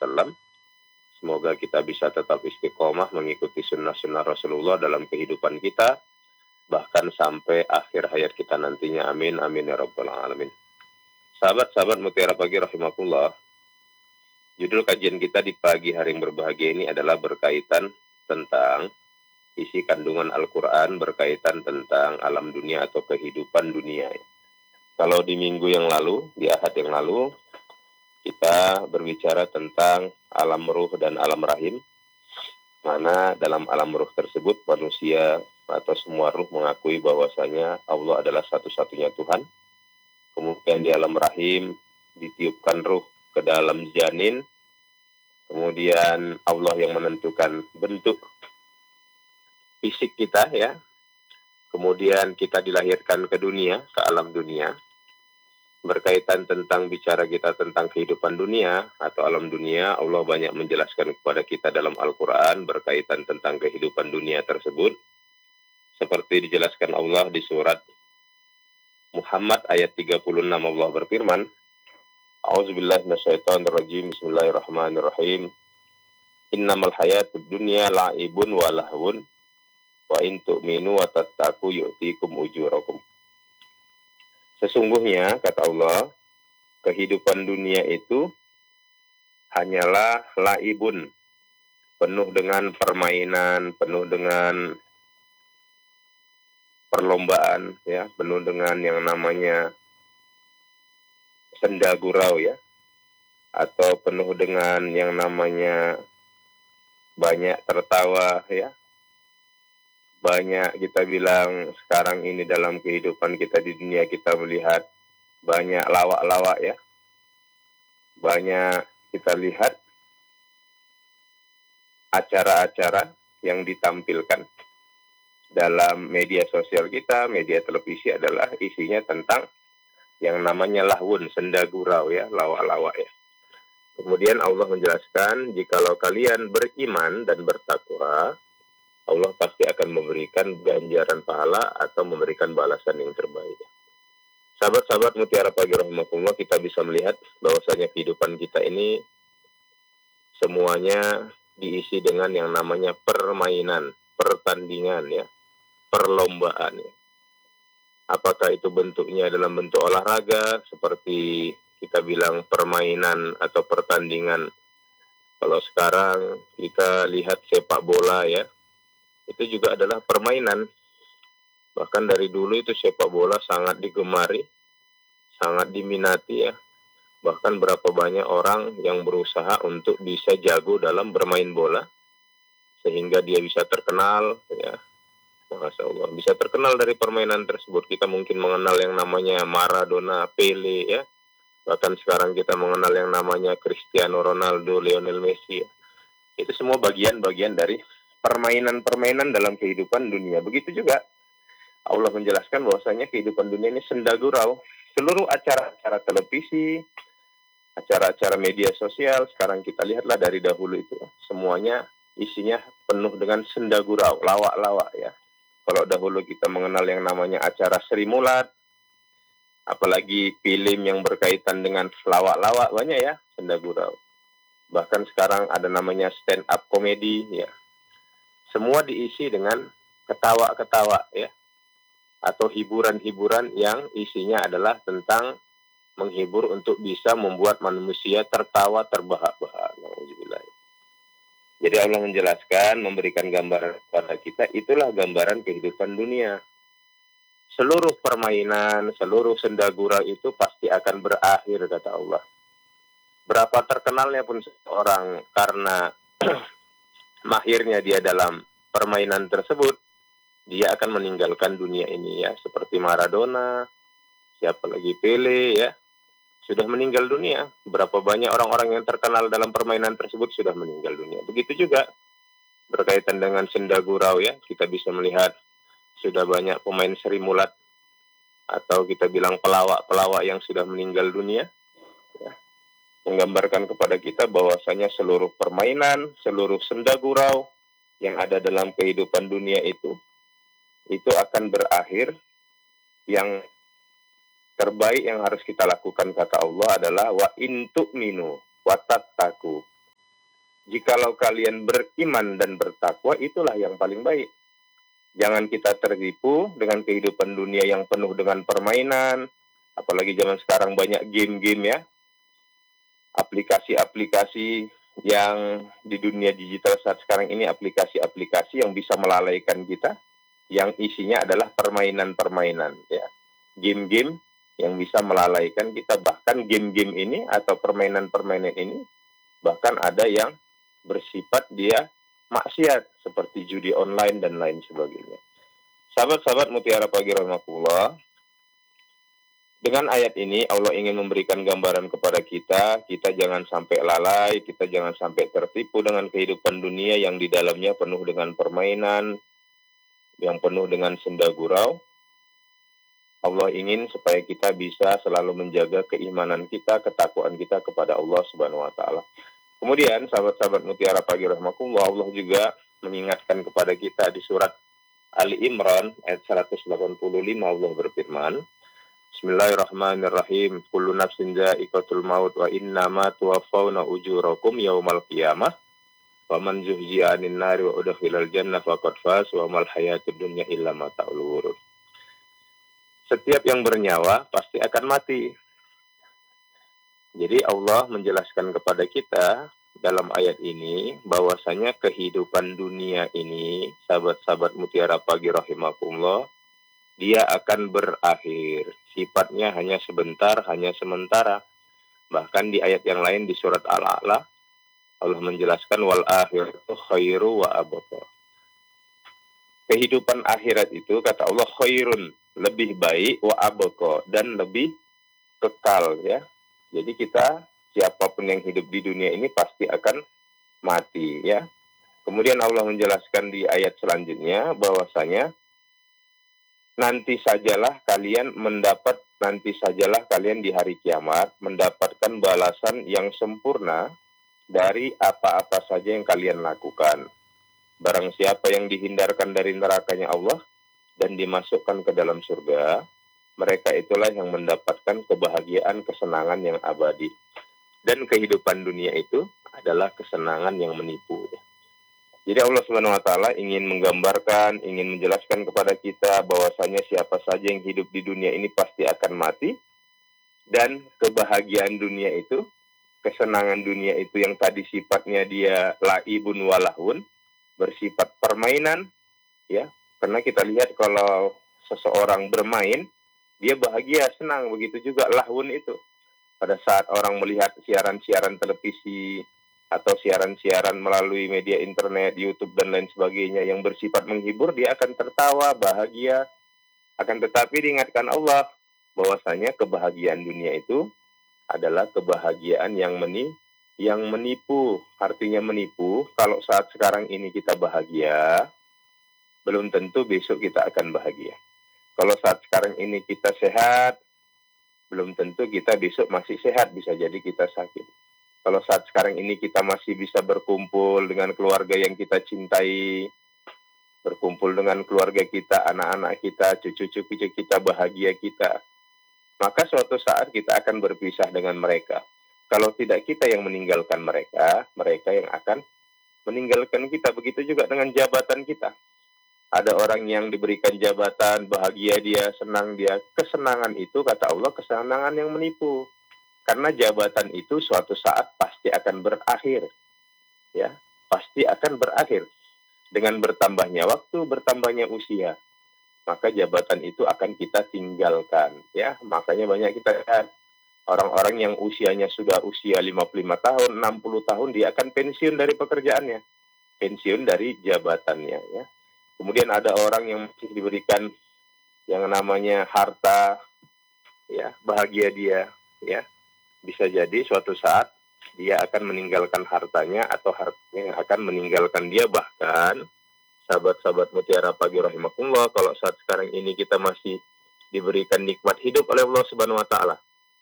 wasallam. Semoga kita bisa tetap istiqomah mengikuti sunnah-sunnah Rasulullah dalam kehidupan kita, bahkan sampai akhir hayat kita nantinya. Amin, amin ya rabbal alamin. Sahabat-sahabat Mutiara Pagi rahimakumullah, judul kajian kita di pagi hari yang berbahagia ini adalah berkaitan tentang isi kandungan Al-Quran, berkaitan tentang alam dunia atau kehidupan dunia. Kalau di minggu yang lalu, di Ahad yang lalu, kita berbicara tentang alam ruh dan alam rahim, mana dalam alam ruh tersebut manusia atau semua ruh mengakui bahwasanya Allah adalah satu-satunya Tuhan. Kemudian di alam rahim ditiupkan ruh ke dalam janin, kemudian Allah yang menentukan bentuk fisik kita ya. Kemudian kita dilahirkan ke dunia, ke alam dunia. Berkaitan tentang bicara kita tentang kehidupan dunia atau alam dunia, Allah banyak menjelaskan kepada kita dalam Al-Quran berkaitan tentang kehidupan dunia tersebut. Seperti dijelaskan Allah di surat Muhammad ayat 36, Allah berfirman, A'udzubillahi minasyaitonirrajim, Bismillahirrahmanirrahim. Innamal hayatud dunya la'ibun wa lahwun wa in tu'minu wa tattaqu yu'tikum ujurakum. Sesungguhnya, kata Allah, kehidupan dunia itu hanyalah laibun, penuh dengan permainan, penuh dengan perlombaan, ya, penuh dengan yang namanya senda gurau, ya, atau penuh dengan yang namanya banyak tertawa, ya. Banyak kita bilang sekarang ini dalam kehidupan kita di dunia kita melihat banyak lawak-lawak ya. Banyak kita lihat acara-acara yang ditampilkan dalam media sosial kita, media televisi adalah isinya tentang yang namanya lahwun, senda gurau ya, lawak-lawak ya. Kemudian Allah menjelaskan, jikalau kalian beriman dan bertakwa, Allah pasti akan memberikan ganjaran pahala atau memberikan balasan yang terbaik. Sahabat-sahabat Mutiara Pagi rahimakumullah, kita bisa melihat bahwasanya kehidupan kita ini semuanya diisi dengan yang namanya permainan, pertandingan ya, perlombaan ya. Apakah itu bentuknya dalam bentuk olahraga seperti kita bilang permainan atau pertandingan. Kalau sekarang kita lihat sepak bola ya, itu juga adalah permainan. Bahkan dari dulu itu sepak bola sangat digemari, sangat diminati ya. Bahkan berapa banyak orang yang berusaha untuk bisa jago dalam bermain bola, sehingga dia bisa terkenal ya. Masya Allah, bisa terkenal dari permainan tersebut. Kita mungkin mengenal yang namanya Maradona, Pele ya. Bahkan sekarang kita mengenal yang namanya Cristiano Ronaldo, Lionel Messi ya. Itu semua bagian-bagian dari permainan-permainan dalam kehidupan dunia. Begitu juga Allah menjelaskan bahwasanya kehidupan dunia ini senda gurau. Seluruh acara-acara televisi, acara-acara media sosial, sekarang kita lihatlah dari dahulu itu, semuanya isinya penuh dengan senda gurau, lawak-lawak ya. Kalau dahulu kita mengenal yang namanya acara Sri Mulat, apalagi film yang berkaitan dengan lawak-lawak, banyak ya, senda gurau. Bahkan sekarang ada namanya stand up comedy ya. Semua diisi dengan ketawa-ketawa ya, atau hiburan-hiburan yang isinya adalah tentang menghibur untuk bisa membuat manusia tertawa terbahak-bahak. Jadi Allah menjelaskan, memberikan gambaran kepada kita, itulah gambaran kehidupan dunia. Seluruh permainan, seluruh senda gurau itu pasti akan berakhir, kata Allah. Berapa terkenalnya pun seorang karena mahirnya dia dalam permainan tersebut, dia akan meninggalkan dunia ini ya, seperti Maradona, siapa lagi Pele ya, sudah meninggal dunia. Berapa banyak orang-orang yang terkenal dalam permainan tersebut sudah meninggal dunia. Begitu juga berkaitan dengan senda gurau ya, kita bisa melihat sudah banyak pemain Sri Mulat atau kita bilang pelawak-pelawak yang sudah meninggal dunia ya, menggambarkan kepada kita bahwasanya seluruh permainan, seluruh senda gurau yang ada dalam kehidupan dunia itu akan berakhir. Yang terbaik yang harus kita lakukan, kata Allah, adalah wa in tu'minu wa tattaqu Jikalau kalian beriman dan bertakwa, itulah yang paling baik. Jangan kita tertipu dengan kehidupan dunia yang penuh dengan permainan, apalagi zaman sekarang banyak game-game ya, aplikasi-aplikasi yang di dunia digital saat sekarang ini, aplikasi-aplikasi yang bisa melalaikan kita, yang isinya adalah permainan-permainan ya, game-game yang bisa melalaikan kita. Bahkan game-game ini atau permainan-permainan ini bahkan ada yang bersifat dia maksiat seperti judi online dan lain sebagainya. Sahabat-sahabat Mutiara Pagi Rahmatullah, dengan ayat ini Allah ingin memberikan gambaran kepada kita jangan sampai lalai, kita jangan sampai tertipu dengan kehidupan dunia yang di dalamnya penuh dengan permainan, yang penuh dengan senda gurau. Allah ingin supaya kita bisa selalu menjaga keimanan kita, ketakwaan kita kepada Allah Subhanahu wa taala. Kemudian sahabat-sahabat Mutiara Pagi Rahmatullah, Allah juga mengingatkan kepada kita di surat Ali Imran ayat 185, Allah berfirman, Bismillahirrahmanirrahim. Kullu nafsin dha'iqatul maut wa innama tuwaffawna ujurakum yaumal qiyamah. Wa man zuhziya 'anil nari wa udkhilal jannah faqad faz wa mal hayatud dunya illa mata'ul ghurur. Setiap yang bernyawa pasti akan mati. Jadi Allah menjelaskan kepada kita dalam ayat ini bahwasanya kehidupan dunia ini, sahabat-sahabat Mutiara Pagi rahimakumullah, dia akan berakhir. Sifatnya hanya sebentar, hanya sementara. Bahkan di ayat yang lain di surat Al-A'la, Allah menjelaskan wal akhiratu khairu wa abqa. Kehidupan akhirat itu kata Allah khairun, lebih baik, wa abqa, dan lebih kekal ya. Jadi kita siapapun yang hidup di dunia ini pasti akan mati ya. Kemudian Allah menjelaskan di ayat selanjutnya bahwasanya nanti sajalah kalian di hari kiamat mendapatkan balasan yang sempurna dari apa-apa saja yang kalian lakukan. Barang siapa yang dihindarkan dari nerakanya Allah dan dimasukkan ke dalam surga, mereka itulah yang mendapatkan kebahagiaan, kesenangan yang abadi. Dan kehidupan dunia itu adalah kesenangan yang menipu. Jadi Allah Subhanahu wa taala ingin menggambarkan, ingin menjelaskan kepada kita bahwasanya siapa saja yang hidup di dunia ini pasti akan mati, dan kebahagiaan dunia itu, kesenangan dunia itu yang tadi sifatnya dia laibun walahun, bersifat permainan ya. Karena kita lihat kalau seseorang bermain, dia bahagia, senang. Begitu juga lahun itu. Pada saat orang melihat siaran-siaran televisi atau siaran-siaran melalui media internet, YouTube dan lain sebagainya yang bersifat menghibur, dia akan tertawa, bahagia. Akan tetapi diingatkan Allah bahwasanya kebahagiaan dunia itu adalah kebahagiaan yang menipu. Artinya menipu, kalau saat sekarang ini kita bahagia, belum tentu besok kita akan bahagia. Kalau saat sekarang ini kita sehat, belum tentu kita besok masih sehat, bisa jadi kita sakit. Kalau saat sekarang ini kita masih bisa berkumpul dengan keluarga yang kita cintai, berkumpul dengan keluarga kita, anak-anak kita, cucu-cucu kita, bahagia kita, maka suatu saat kita akan berpisah dengan mereka. Kalau tidak kita yang meninggalkan mereka, mereka yang akan meninggalkan kita. Begitu juga dengan jabatan kita. Ada orang yang diberikan jabatan, bahagia dia, senang dia. Kesenangan itu, kata Allah, kesenangan yang menipu. Karena jabatan itu suatu saat pasti akan berakhir. Ya, pasti akan berakhir. Dengan bertambahnya waktu, bertambahnya usia, maka jabatan itu akan kita tinggalkan. Ya, makanya banyak kita lihat orang-orang yang usianya sudah usia 55 tahun, 60 tahun, dia akan pensiun dari pekerjaannya. Pensiun dari jabatannya, ya. Kemudian ada orang yang masih diberikan yang namanya harta, ya, bahagia dia, ya. Bisa jadi suatu saat dia akan meninggalkan hartanya atau hartanya akan meninggalkan dia. Bahkan sahabat-sahabat Mutiara Pagi rahimakumullah, kalau saat sekarang ini kita masih diberikan nikmat hidup oleh Allah Subhanahu wa taala,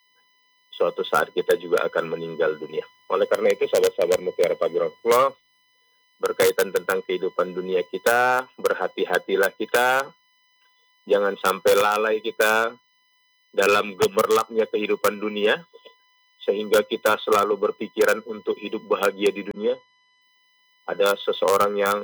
suatu saat kita juga akan meninggal dunia. Oleh karena itu sahabat-sahabat Mutiara Pagi rahimakumullah, berkaitan tentang kehidupan dunia kita, berhati-hatilah kita, jangan sampai lalai kita dalam gemerlapnya kehidupan dunia, sehingga kita selalu berpikiran untuk hidup bahagia di dunia, Ada seseorang yang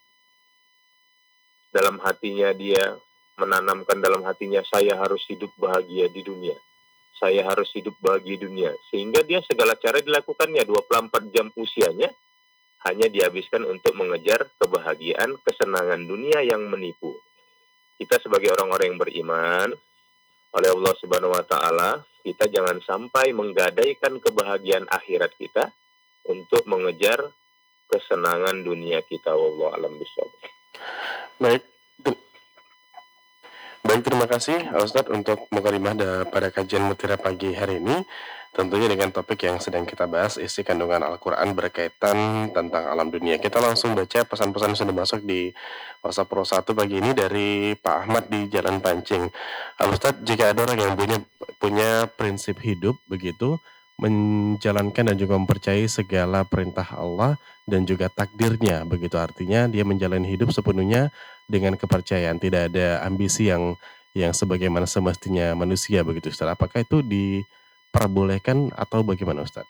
dalam hatinya dia menanamkan dalam hatinya, saya harus hidup bahagia di dunia. Saya harus hidup bahagia di dunia. Sehingga dia segala cara dilakukannya, 24 jam usianya hanya dihabiskan untuk mengejar kebahagiaan, kesenangan dunia yang menipu. Kita sebagai orang-orang yang beriman oleh Allah Subhanahu wa taala, kita jangan sampai menggadaikan kebahagiaan akhirat kita untuk mengejar kesenangan dunia kita. Wallahu a'lam bishawab. Baik, terima kasih Ustadz untuk mukadimah pada kajian Mutiara pagi hari ini. Tentunya dengan topik yang sedang kita bahas, isi kandungan Al-Quran berkaitan tentang alam dunia. Kita langsung baca pesan-pesan yang sudah masuk di WhatsApp Pro 1 pagi ini dari Pak Ahmad di Jalan Pancing. Ustadz, jika ada orang yang punya prinsip hidup begitu, menjalankan dan juga mempercayai segala perintah Allah dan juga takdirnya, begitu artinya dia menjalani hidup sepenuhnya dengan kepercayaan, tidak ada ambisi yang sebagaimana semestinya manusia begitu Ustaz. Apakah itu diperbolehkan atau bagaimana Ustaz?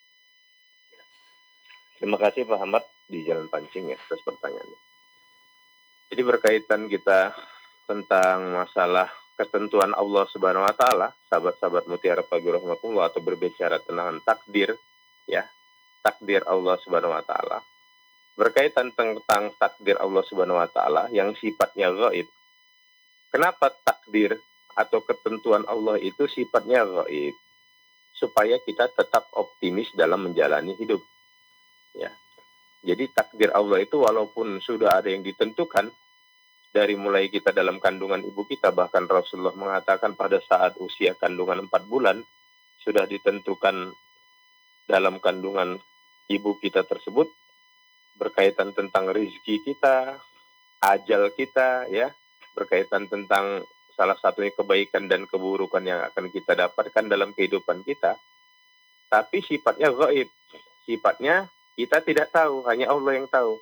Terima kasih Pak Ahmad di Jalan Pancing ya atas pertanyaannya. Jadi berkaitan kita tentang masalah ketentuan Allah Subhanahu wa taala, sahabat-sahabat Mutiara Pagi Rahmatullah, atau berbicara tentang takdir ya, takdir Allah Subhanahu wa taala. Berkaitan tentang takdir Allah Subhanahu wa taala yang sifatnya gaib. Kenapa takdir atau ketentuan Allah itu sifatnya gaib? Supaya kita tetap optimis dalam menjalani hidup. Ya. Jadi takdir Allah itu walaupun sudah ada yang ditentukan dari mulai kita dalam kandungan ibu kita, bahkan Rasulullah mengatakan pada saat usia kandungan 4 bulan sudah ditentukan dalam kandungan ibu kita tersebut berkaitan tentang rezeki kita, ajal kita, ya, berkaitan tentang salah satunya kebaikan dan keburukan yang akan kita dapatkan dalam kehidupan kita. Tapi sifatnya gaib, sifatnya kita tidak tahu, hanya Allah yang tahu.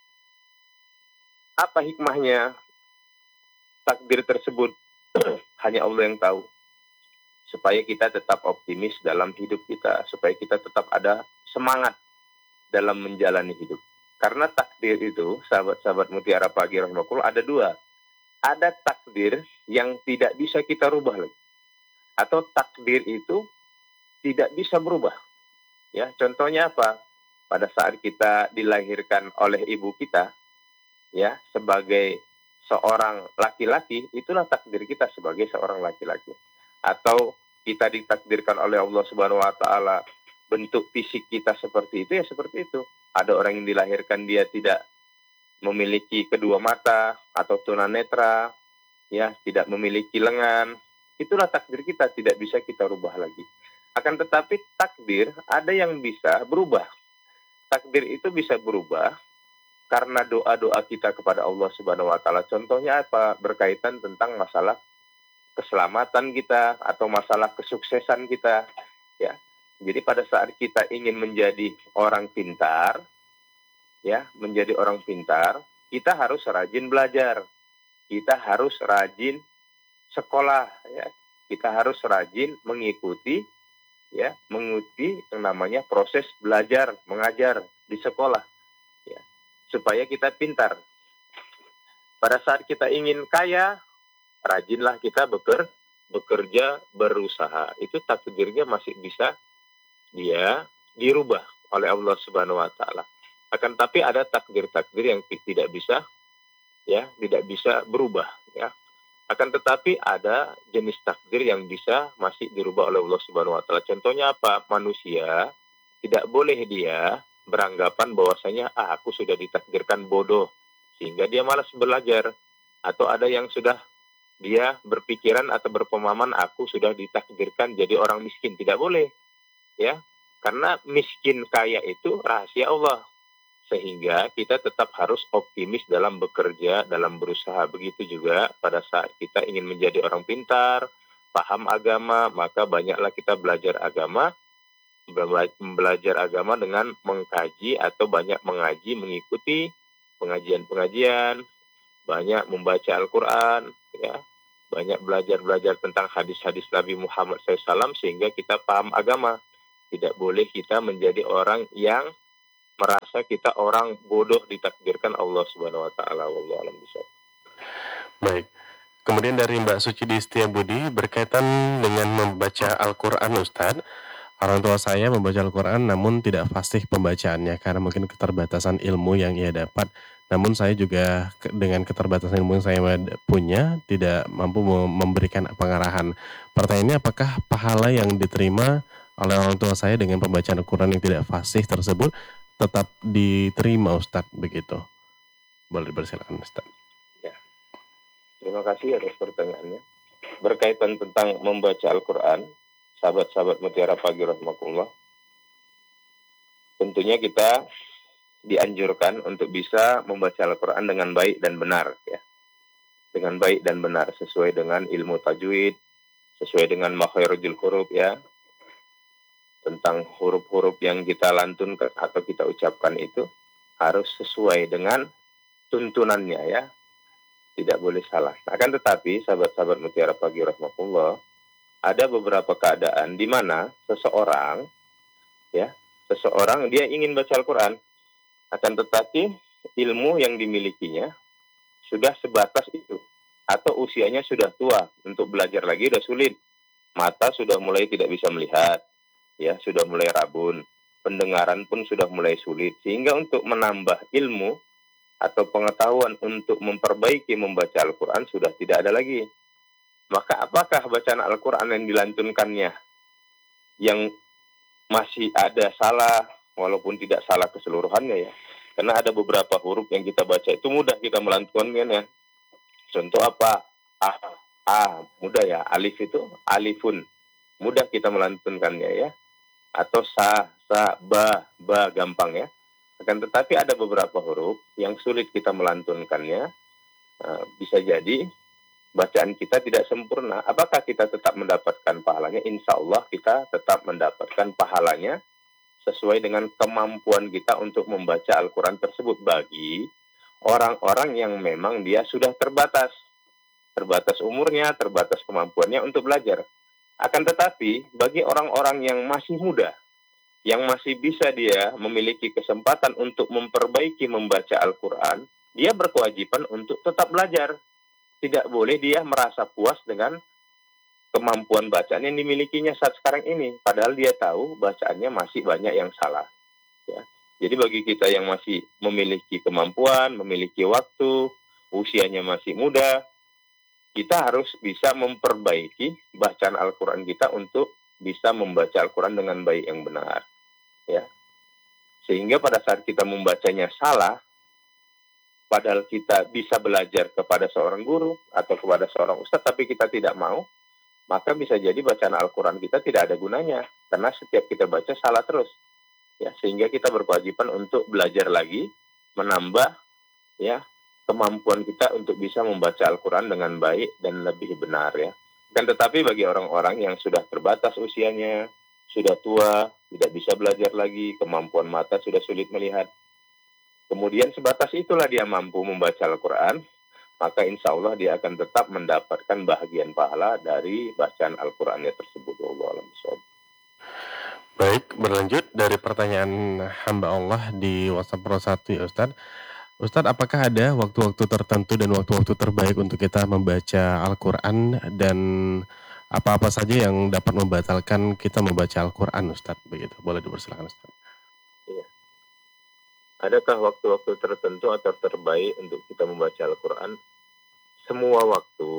Apa hikmahnya takdir tersebut? Hanya Allah yang tahu. Supaya kita tetap optimis dalam hidup kita, supaya kita tetap ada semangat dalam menjalani hidup. Karena takdir itu, sahabat-sahabat Mutiara Pagi Rahmatullah, ada dua. Ada takdir yang tidak bisa kita rubah lagi. Atau takdir itu tidak bisa berubah. Ya, contohnya apa? Pada saat kita dilahirkan oleh ibu kita, ya, sebagai seorang laki-laki, itulah takdir kita sebagai seorang laki-laki. Atau kita ditakdirkan oleh Allah Subhanahu wa taala bentuk fisik kita seperti itu, ya seperti itu. Ada orang yang dilahirkan dia tidak memiliki kedua mata atau tunanetra, ya, tidak memiliki lengan. Itulah takdir kita, tidak bisa kita rubah lagi. Akan tetapi takdir ada yang bisa berubah. Takdir itu bisa berubah karena doa-doa kita kepada Allah Subhanahu wa taala. Contohnya apa? Berkaitan tentang masalah keselamatan kita atau masalah kesuksesan kita, ya. Jadi pada saat kita ingin menjadi orang pintar, ya, menjadi orang pintar, kita harus rajin belajar. Kita harus rajin sekolah, ya. Kita harus rajin mengikuti yang namanya proses belajar, mengajar di sekolah, ya, supaya kita pintar. Pada saat kita ingin kaya, rajinlah kita bekerja, berusaha. Itu takdirnya masih bisa dia dirubah oleh Allah Subhanahu wa taala. Akan tapi ada takdir-takdir yang tidak bisa, ya, tidak bisa berubah, ya. Akan tetapi ada jenis takdir yang bisa masih dirubah oleh Allah Subhanahu wa taala. Contohnya apa? Manusia tidak boleh dia beranggapan bahwasanya aku sudah ditakdirkan bodoh sehingga dia malas belajar, atau ada yang sudah dia berpikiran atau berpemahaman aku sudah ditakdirkan jadi orang miskin. Tidak boleh, ya. Karena miskin kaya itu rahasia Allah. Sehingga kita tetap harus optimis dalam bekerja, dalam berusaha. Begitu juga pada saat kita ingin menjadi orang pintar, paham agama, maka banyaklah kita belajar agama dengan mengkaji atau banyak mengaji, mengikuti pengajian-pengajian, banyak membaca Al-Quran, ya, banyak belajar tentang hadis-hadis Nabi Muhammad SAW sehingga kita paham agama. Tidak boleh kita menjadi orang yang merasa kita orang bodoh ditakdirkan Allah Subhanahu wa taala. Wallahu a'lam bishawab. Baik. Kemudian dari Mbak Suci di Setiabudi berkaitan dengan membaca Al-Quran Ustadz. Orang tua saya membaca Al-Quran namun tidak fasih pembacaannya karena mungkin keterbatasan ilmu yang ia dapat. Namun saya juga dengan keterbatasan ilmu yang saya punya tidak mampu memberikan pengarahan. Pertanyaannya apakah pahala yang diterima oleh orang tua saya dengan pembacaan Al-Quran yang tidak fasih tersebut tetap diterima Ustadz begitu? Boleh dipersilakan Ustadz. Ya. Terima kasih atas pertanyaannya. Berkaitan tentang membaca Al-Quran, sahabat-sahabat Mutiara Pagi rahimakumullah, tentunya kita dianjurkan untuk bisa membaca Al-Quran dengan baik dan benar, ya. Dengan baik dan benar, sesuai dengan ilmu tajwid, sesuai dengan makharijul huruf, ya. Tentang huruf-huruf yang kita lantunkan atau kita ucapkan itu harus sesuai dengan tuntunannya, ya. Tidak boleh salah. Akan tetapi, sahabat-sahabat Mutiara Pagi rahimakumullah, ada beberapa keadaan di mana seseorang dia ingin baca Al-Quran, akan tetapi ilmu yang dimilikinya sudah sebatas itu, atau usianya sudah tua, untuk belajar lagi sudah sulit. Mata sudah mulai tidak bisa melihat, ya, sudah mulai rabun, pendengaran pun sudah mulai sulit, sehingga untuk menambah ilmu atau pengetahuan untuk memperbaiki membaca Al-Quran sudah tidak ada lagi. Maka apakah bacaan Al-Quran yang dilantunkannya yang masih ada salah, walaupun tidak salah keseluruhannya, ya? Karena ada beberapa huruf yang kita baca itu mudah kita melantunkannya, ya. Contoh apa? Mudah, ya. Alif itu alifun, mudah kita melantunkannya, ya. Atau sa, ba gampang, ya. Akan tetapi ada beberapa huruf yang sulit kita melantunkannya. Bisa jadi bacaan kita tidak sempurna. Apakah kita tetap mendapatkan pahalanya? Insya Allah kita tetap mendapatkan pahalanya sesuai dengan kemampuan kita untuk membaca Al-Quran tersebut, bagi orang-orang yang memang dia sudah terbatas umurnya, terbatas kemampuannya untuk belajar. Akan tetapi bagi orang-orang yang masih muda, yang masih bisa dia memiliki kesempatan untuk memperbaiki membaca Al-Quran, dia berkewajiban untuk tetap belajar. Tidak boleh dia merasa puas dengan kemampuan bacaan yang dimilikinya saat sekarang ini, padahal dia tahu bacaannya masih banyak yang salah, ya. Jadi bagi kita yang masih memiliki kemampuan, memiliki waktu, usianya masih muda, kita harus bisa memperbaiki bacaan Al-Quran kita untuk bisa membaca Al-Quran dengan baik yang benar, ya. Sehingga pada saat kita membacanya salah, padahal kita bisa belajar kepada seorang guru atau kepada seorang ustadz, tapi kita tidak mau, maka bisa jadi bacaan Al-Quran kita tidak ada gunanya, karena setiap kita baca salah terus, ya. Sehingga kita berkewajiban untuk belajar lagi, menambah, ya, kemampuan kita untuk bisa membaca Al-Quran dengan baik dan lebih benar, ya. Dan tetapi bagi orang-orang yang sudah terbatas usianya, sudah tua, tidak bisa belajar lagi, kemampuan mata sudah sulit melihat, kemudian sebatas itulah dia mampu membaca Al-Quran, maka insya Allah dia akan tetap mendapatkan bahagian pahala dari bacaan Al-Qurannya tersebut. Wallahu a'lam bishawab. Baik, berlanjut dari pertanyaan hamba Allah di WhatsApp Pro 1, ya Ustadz. Ustadz, apakah ada waktu-waktu tertentu dan waktu-waktu terbaik untuk kita membaca Al-Quran, dan apa-apa saja yang dapat membatalkan kita membaca Al-Quran, Ustadz? Begitu, boleh dipersilakan Ustadz. Iya. Adakah waktu-waktu tertentu atau terbaik untuk kita membaca Al-Quran? Semua waktu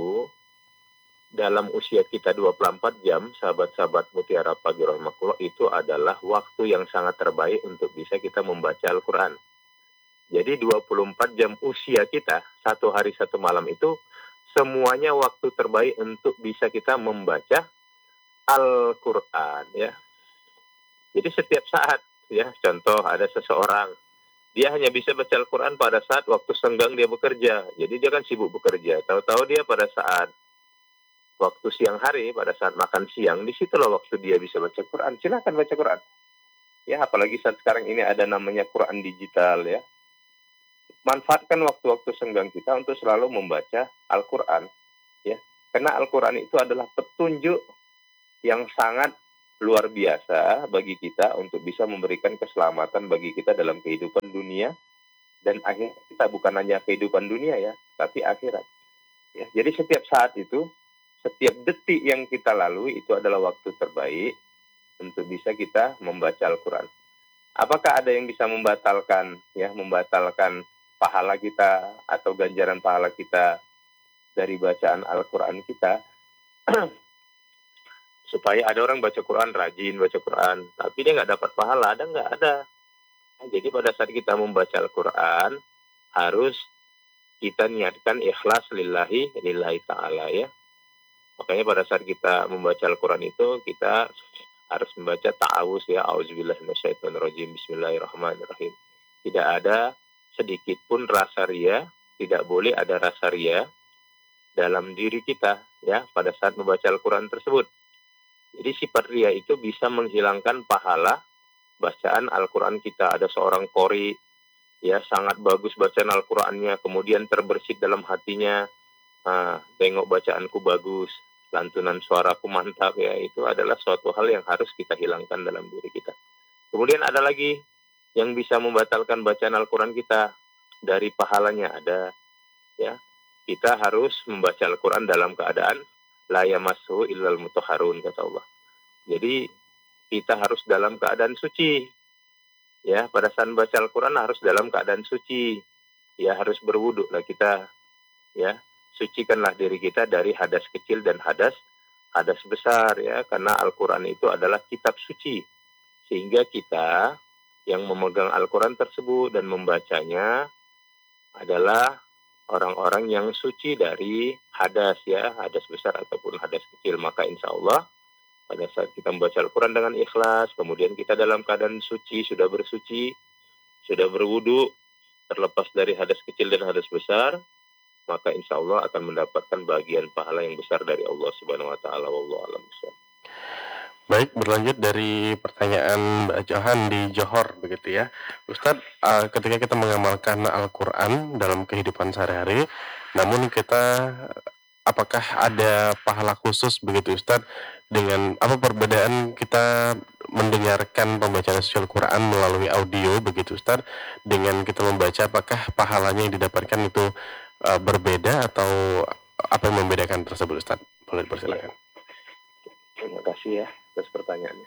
dalam usia kita 24 jam, sahabat-sahabat Mutiara Pagi rahimakumullah, itu adalah waktu yang sangat terbaik untuk bisa kita membaca Al-Quran. Jadi 24 jam usia kita, satu hari satu malam itu, semuanya waktu terbaik untuk bisa kita membaca Al-Quran, ya. Jadi setiap saat, ya, contoh ada seseorang, dia hanya bisa baca Al-Quran pada saat waktu senggang dia bekerja. Jadi dia kan sibuk bekerja. Tahu-tahu dia pada saat waktu siang hari, pada saat makan siang, disitulah waktu dia bisa baca Quran. Silakan baca Quran. Ya, apalagi saat sekarang ini ada namanya Quran digital, ya. Manfaatkan waktu-waktu senggang kita untuk selalu membaca Al-Quran, ya. Karena Al-Quran itu adalah petunjuk yang sangat luar biasa bagi kita untuk bisa memberikan keselamatan bagi kita dalam kehidupan dunia dan akhirat kita, bukan hanya kehidupan dunia ya, tapi akhirat. Ya, jadi setiap saat itu, setiap detik yang kita lalui itu adalah waktu terbaik untuk bisa kita membaca Al-Quran. Apakah ada yang bisa membatalkan pahala kita atau ganjaran pahala kita dari bacaan Al-Quran kita? Supaya ada orang baca Quran, rajin baca Quran, tapi dia nggak dapat pahala, ada nggak? Ada. Jadi pada saat kita membaca Al-Quran, harus kita niatkan ikhlas lillahi ta'ala ya. Makanya pada saat kita membaca Al-Quran itu, kita harus membaca ta'awuz ya, auzubillahi minasyaitonirrajim, bismillahirrahmanirrahim. Tidak ada sedikit pun rasa ria, tidak boleh ada rasa ria dalam diri kita ya pada saat membaca Al-Quran tersebut. Jadi sifat ria itu bisa menghilangkan pahala bacaan Al-Quran kita. Ada seorang qori ya sangat bagus bacaan Al-Qurannya, kemudian terbersit dalam hatinya, tengok bacaanku bagus, lantunan suaraku mantap ya, itu adalah suatu hal yang harus kita hilangkan dalam diri kita. Kemudian ada lagi yang bisa membatalkan bacaan Al-Quran kita dari pahalanya, ada ya, kita harus membaca Al-Quran dalam keadaan la yamassuhu illal mutahharun, kata Allah. Jadi kita harus dalam keadaan suci. Ya, pada saat baca Al-Quran harus dalam keadaan suci. Ya, harus berwudu lah kita. Ya, sucikanlah diri kita dari hadas kecil dan hadas besar ya, karena Al-Quran itu adalah kitab suci. Sehingga kita yang memegang Al-Quran tersebut dan membacanya adalah orang-orang yang suci dari hadas ya, hadas besar ataupun hadas kecil. Maka insya Allah pada saat kita membaca Al-Quran dengan ikhlas, kemudian kita dalam keadaan suci, sudah bersuci, sudah berwudu, terlepas dari hadas kecil dan hadas besar, maka insya Allah akan mendapatkan bagian pahala yang besar dari Allah Subhanahu Wa Taala. Wallahu a'lam bishawab. Baik, berlanjut dari pertanyaan Mbak Johan di Johor begitu ya. Ustadz, ketika kita mengamalkan Al-Quran dalam kehidupan sehari-hari, namun kita apakah ada pahala khusus begitu Ustadz, dengan apa perbedaan kita mendengarkan pembacaan suci Al-Quran melalui audio begitu Ustadz, dengan kita membaca, apakah pahalanya yang didapatkan itu berbeda atau apa yang membedakan tersebut Ustadz? Boleh dipersilakan. Terima kasih ya atas pertanyaannya.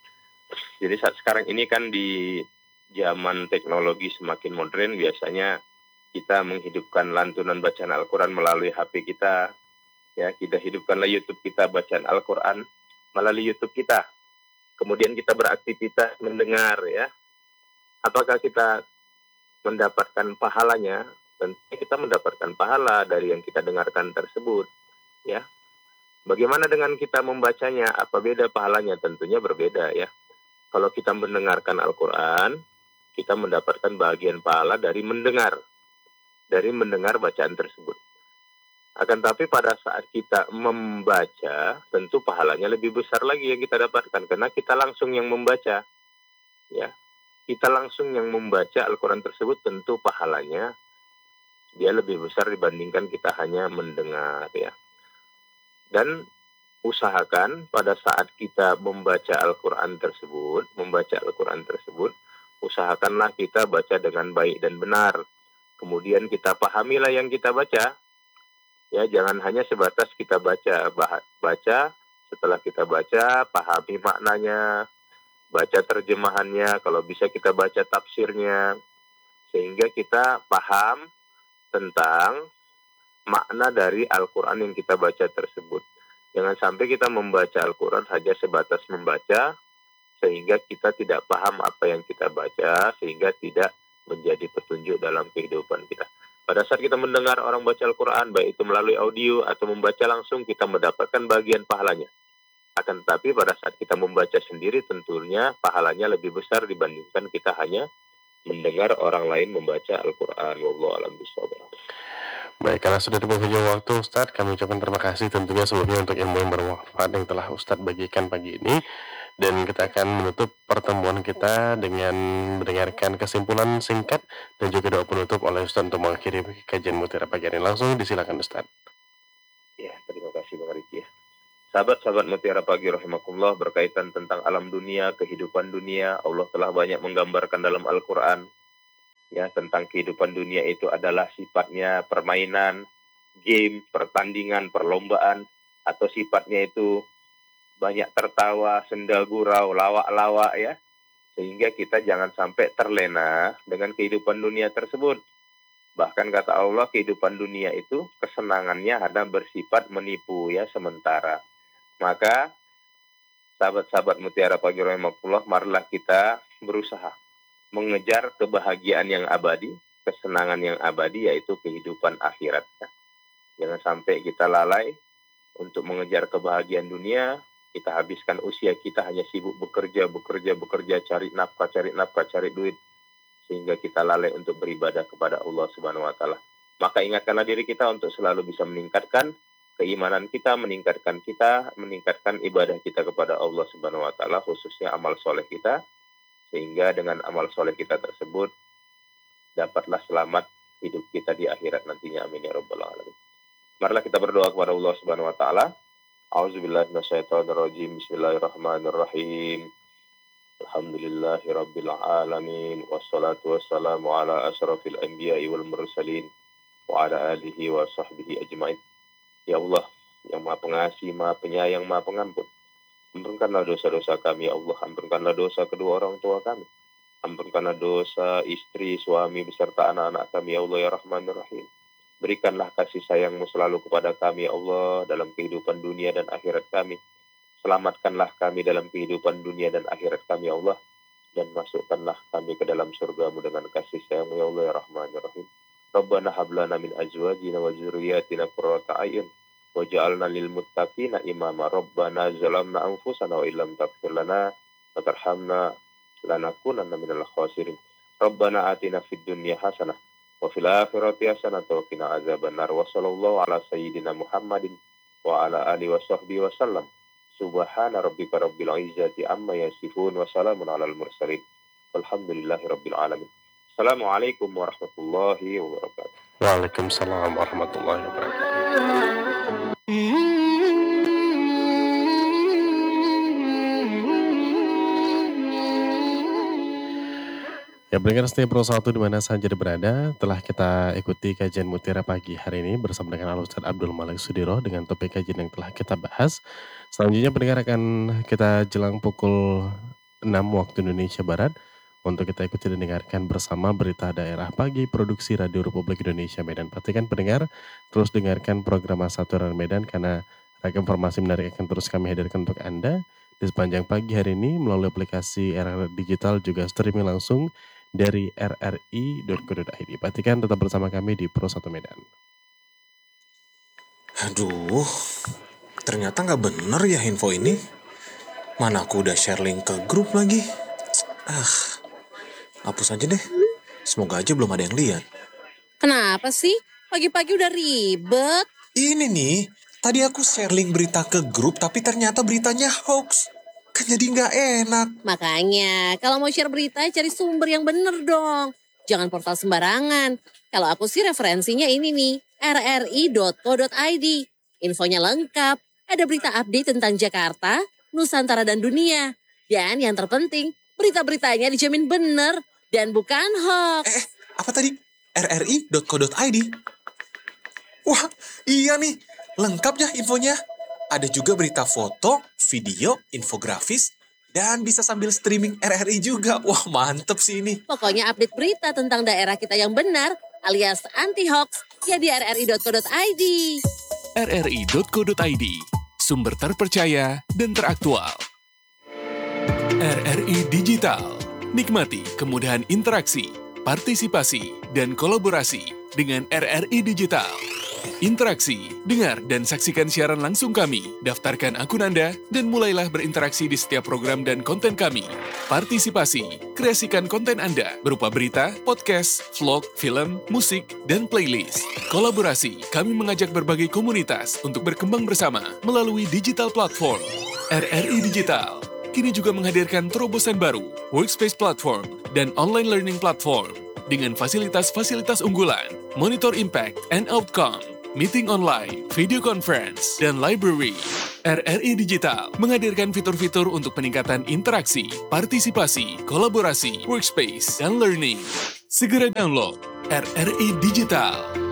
Jadi saat sekarang ini kan di zaman teknologi semakin modern, biasanya kita menghidupkan lantunan bacaan Al-Quran melalui HP kita. Ya, kita hidupkanlah YouTube kita bacaan Al-Quran melalui YouTube kita. Kemudian kita beraktivitas mendengar ya. Apakah kita mendapatkan pahalanya? Tentunya kita mendapatkan pahala dari yang kita dengarkan tersebut. Ya. Bagaimana dengan kita membacanya? Apa beda pahalanya? Tentunya berbeda ya. Kalau kita mendengarkan Al-Quran, kita mendapatkan bagian pahala dari mendengar bacaan tersebut. Akan tapi pada saat kita membaca, tentu pahalanya lebih besar lagi yang kita dapatkan, karena kita langsung yang membaca. Ya, kita langsung yang membaca Al-Quran tersebut, tentu pahalanya dia lebih besar dibandingkan kita hanya mendengar ya. Dan usahakan pada saat kita membaca Al-Quran tersebut, usahakanlah kita baca dengan baik dan benar. Kemudian kita pahamilah yang kita baca. Ya, jangan hanya sebatas kita baca. Setelah kita baca, pahami maknanya, baca terjemahannya, kalau bisa kita baca tafsirnya, sehingga kita paham tentang makna dari Al-Quran yang kita baca tersebut. Jangan sampai kita membaca Al-Quran hanya sebatas membaca, sehingga kita tidak paham apa yang kita baca, sehingga tidak menjadi petunjuk dalam kehidupan kita. Pada saat kita mendengar orang baca Al-Quran, baik itu melalui audio atau membaca langsung, kita mendapatkan bagian pahalanya. Akan tetapi pada saat kita membaca sendiri, tentunya pahalanya lebih besar dibandingkan kita hanya mendengar orang lain membaca Al-Quran. Wallahu a'lam bishawab. Baik, karena sudah di penghujung waktu Ustadz, kami ucapkan terima kasih tentunya sebelumnya untuk ilmu yang bermanfaat yang telah Ustadz bagikan pagi ini. Dan kita akan menutup pertemuan kita dengan mendengarkan kesimpulan singkat dan juga doa penutup oleh Ustadz untuk mengakhiri kajian Mutiara pagi ini. Langsung disilakan Ustadz. Ya, terima kasih Bang Riki. Sahabat-sahabat Mutiara Pagi rahimakumullah, berkaitan tentang alam dunia, kehidupan dunia, Allah telah banyak menggambarkan dalam Al-Quran ya tentang kehidupan dunia itu adalah sifatnya permainan, game, pertandingan, perlombaan, atau sifatnya itu banyak tertawa, senda gurau, lawak-lawak ya. Sehingga kita jangan sampai terlena dengan kehidupan dunia tersebut. Bahkan kata Allah, kehidupan dunia itu kesenangannya ada bersifat menipu ya sementara. Maka sahabat-sahabat Mutiara Pagi rahimakumullah, marilah kita berusaha mengejar kebahagiaan yang abadi, kesenangan yang abadi, yaitu kehidupan akhirat. Jangan sampai kita lalai untuk mengejar kebahagiaan dunia, kita habiskan usia kita hanya sibuk bekerja, cari nafkah, cari duit, sehingga kita lalai untuk beribadah kepada Allah Subhanahu wa taala. Maka ingatkanlah diri kita untuk selalu bisa meningkatkan keimanan kita, meningkatkan ibadah kita kepada Allah Subhanahu wa taala, khususnya amal soleh kita, sehingga dengan amal soleh kita tersebut dapatlah selamat hidup kita di akhirat nantinya. Amin ya rabbal alamin. Marilah kita berdoa kepada Allah Subhanahu wa taala. A'udzubillahi minasyaitonirrajim. Bismillahirrahmanirrahim. Alhamdulillahirabbil alamin, wassalatu wassalamu ala asyrafil anbiya'i wal mursalin wa ala alihi wa sahbihi ajmain. Ya Allah, yang Maha Pengasih, Maha Penyayang, Maha Pengampun, ampunkanlah dosa-dosa kami, ya Allah. Ampunkanlah dosa kedua orang tua kami. Ampunkanlah dosa istri, suami, beserta anak-anak kami, ya Allah, ya Rahman ya Rahim. Berikanlah kasih sayang-Mu selalu kepada kami, ya Allah, dalam kehidupan dunia dan akhirat kami. Selamatkanlah kami dalam kehidupan dunia dan akhirat kami, ya Allah. Dan masukkanlah kami ke dalam surga-Mu dengan kasih sayang-Mu, ya Allah, ya Rahman ya Rahim. Rabbana hablana min azwajina wa dzurriyyatina qurrata a'yun waj'alna lil muttaqina imama. Rabbana zalamna anfusana wa illam taghfir lana wa tarhamna lanakunanna minal khasirin. Rabbana atina fid dunya hasanah wa fil akhirati hasanah wa qina azabannar. Wa sallallahu ala sayyidina Muhammadin wa ala alihi wa sahbihi wa sallam. Subhana rabbika rabbil izzati amma yasifun wa salamun alal mursalin. Walhamdulillahi rabbil alamin. Assalamualaikum warahmatullahi wabarakatuh. Waalaikumsalam warahmatullahi wabarakatuh. Ya, pendengar setia Pro 1 di mana saja berada, telah kita ikuti kajian Mutiara Pagi hari ini bersama dengan Al-Ustaz Abdul Malik Sudiro dengan topik kajian yang telah kita bahas. Selanjutnya pendengar akan kita jelang pukul 6 waktu Indonesia Barat untuk kita ikuti dan dengarkan bersama berita daerah pagi produksi Radio Republik Indonesia Medan. Pastikan pendengar terus dengarkan program Saturan Medan karena ragam informasi menarik akan terus kami hadirkan untuk Anda di sepanjang pagi hari ini melalui aplikasi RRI Digital, juga streaming langsung dari rri.co.id. Pastikan tetap bersama kami di Pro 1 Medan. Aduh, ternyata nggak bener ya info ini. Mana aku udah share link ke grup lagi. Hapus aja deh. Semoga aja belum ada yang lihat. Kenapa sih? Pagi-pagi udah ribet. Ini nih, tadi aku share link berita ke grup tapi ternyata beritanya hoax. Kan jadi nggak enak. Makanya, kalau mau share berita cari sumber yang bener dong. Jangan portal sembarangan. Kalau aku sih referensinya ini nih, rri.co.id. Infonya lengkap, ada berita update tentang Jakarta, Nusantara dan dunia. Dan yang terpenting, berita-beritanya dijamin bener dan bukan hoax. Apa tadi? rri.co.id? Wah, iya nih. Lengkap ya infonya. Ada juga berita foto, video, infografis, dan bisa sambil streaming RRI juga. Wah, mantep sih ini. Pokoknya update berita tentang daerah kita yang benar alias anti-hoax ya di rri.co.id. rri.co.id, sumber terpercaya dan teraktual. RRI Digital, nikmati kemudahan interaksi, partisipasi, dan kolaborasi dengan RRI Digital. Interaksi, dengar dan saksikan siaran langsung kami, daftarkan akun Anda, dan mulailah berinteraksi di setiap program dan konten kami. Partisipasi, kreasikan konten Anda berupa berita, podcast, vlog, film, musik, dan playlist. Kolaborasi, kami mengajak berbagai komunitas untuk berkembang bersama melalui digital platform. RRI Digital kini juga menghadirkan terobosan baru, workspace platform, dan online learning platform dengan fasilitas-fasilitas unggulan, monitor impact and outcome, meeting online, video conference, dan library. RRI Digital menghadirkan fitur-fitur untuk peningkatan interaksi, partisipasi, kolaborasi, workspace, dan learning. Segera download RRI Digital.